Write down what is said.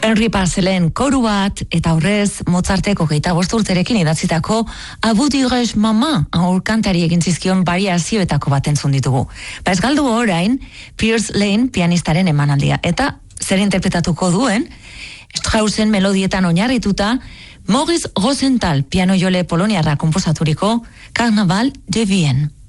Henry Purcellen koru bat, eta horrez Mozarteko 25 urterekin idatzitako Abu Diresh Mama aurkantari egin zizkion variazioetako bat entzun ditugu. Ez galdu orain Pierce Lane pianistaren emanaldia, eta zer interpretatuko duen, Straussen melodietan oinarrituta Maurice Rosenthal piano jole poloniarra konposaturiko Carnaval de Vienne.